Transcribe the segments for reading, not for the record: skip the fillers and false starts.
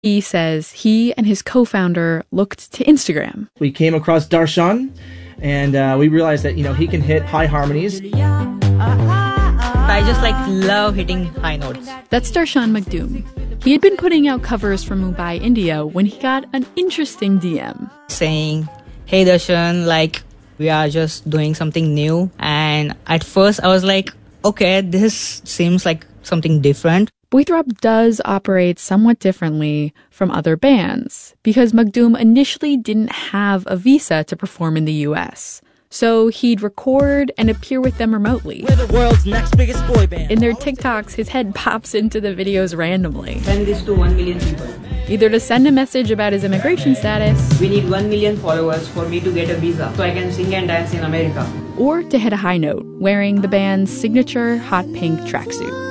He says he and his co-founder looked to Instagram. We came across Darshan, and we realized that, he can hit high harmonies. I just love hitting high notes. That's Darshan Makhdoom. He had been putting out covers from Mumbai, India, when he got an interesting DM. Saying, hey Darshan, we are just doing something new. And at first I was like, okay, this seems like something different. Boythrop does operate somewhat differently from other bands because Makhdoom initially didn't have a visa to perform in the US. So he'd record and appear with them remotely. We're the world's next biggest boy band. In their TikToks, his head pops into the videos randomly. Send this to 1 million people. Either to send a message about his immigration status, we need 1 million followers for me to get a visa so I can sing and dance in America. Or to hit a high note, wearing the band's signature hot pink tracksuit.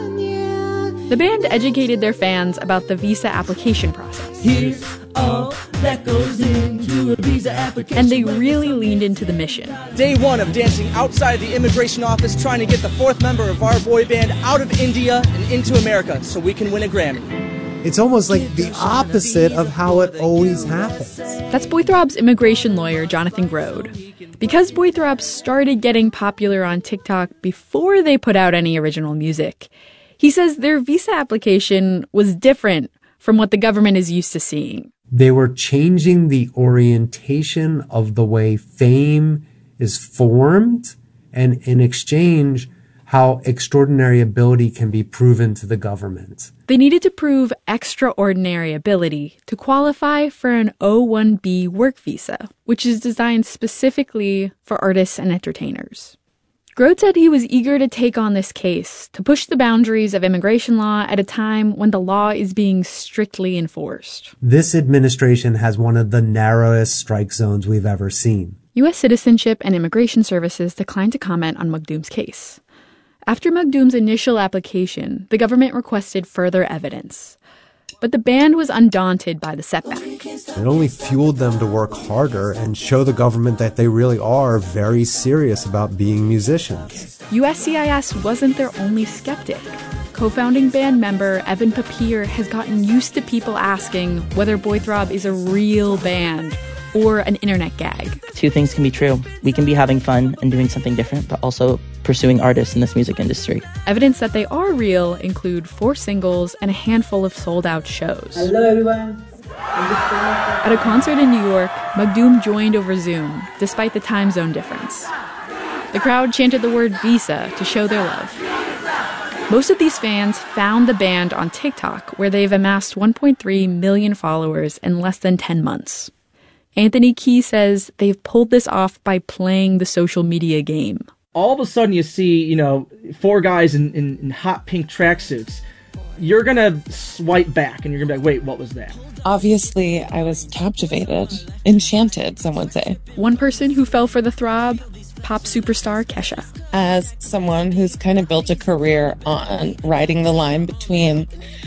The band educated their fans about the visa application process. Here's all that goes into a visa application. And they really leaned into the mission. Day one of dancing outside the immigration office, trying to get the fourth member of our boy band out of India and into America so we can win a Grammy. It's almost like the opposite of how it always happens. That's Boythrop's immigration lawyer, Jonathan Grode. Because Boythrop started getting popular on TikTok before they put out any original music, he says their visa application was different from what the government is used to seeing. They were changing the orientation of the way fame is formed, and in exchange, how extraordinary ability can be proven to the government. They needed to prove extraordinary ability to qualify for an O-1B work visa, which is designed specifically for artists and entertainers. Grode said he was eager to take on this case, to push the boundaries of immigration law at a time when the law is being strictly enforced. This administration has one of the narrowest strike zones we've ever seen. U.S. Citizenship and Immigration Services declined to comment on Makhdoom's case. After Makhdoom's initial application, the government requested further evidence. But the band was undaunted by the setback. It only fueled them to work harder and show the government that they really are very serious about being musicians. USCIS wasn't their only skeptic. Co-founding band member Evan Papier has gotten used to people asking whether Boythrop is a real band or an internet gag. Two things can be true. We can be having fun and doing something different, but also pursuing artists in this music industry. Evidence that they are real include 4 singles and a handful of sold-out shows. Hello everyone. At a concert in New York, Makhdoom joined over Zoom, despite the time zone difference. The crowd chanted the word visa to show their love. Most of these fans found the band on TikTok, where they've amassed 1.3 million followers in less than 10 months. Anthony Key says they've pulled this off by playing the social media game. All of a sudden you see, 4 guys in hot pink tracksuits. You're going to swipe back and you're going to be like, wait, what was that? Obviously, I was captivated, enchanted, some would say. One person who fell for the throb, pop superstar Kesha. As someone who's kind of built a career on riding the line between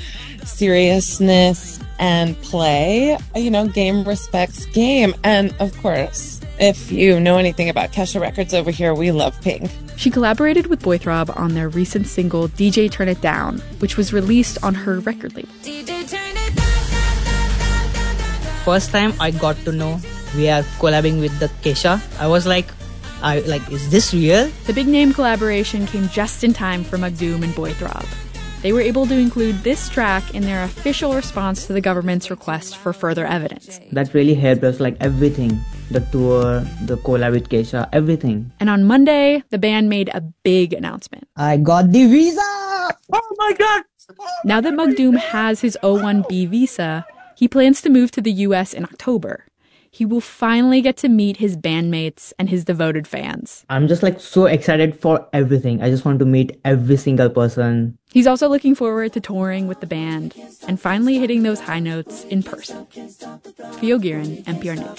seriousness and play, game respects game. And of course, if you know anything about Kesha Records over here, we love Pink. She collaborated with Boythrop on their recent single, DJ Turn It Down, which was released on her record label. First time I got to know we are collabing with the Kesha, I was like, is this real? The big name collaboration came just in time for Makhdoom and Boythrop. They were able to include this track in their official response to the government's request for further evidence. That really helped us, everything. The tour, the collab with Kesha, everything. And on Monday, the band made a big announcement. I got the visa! Oh my God! Now that Makhdoom has his O-1B visa, he plans to move to the US in October. He will finally get to meet his bandmates and his devoted fans. I'm just so excited for everything. I just want to meet every single person. He's also looking forward to touring with the band and finally hitting those high notes in person. Theo Giron, NPR News.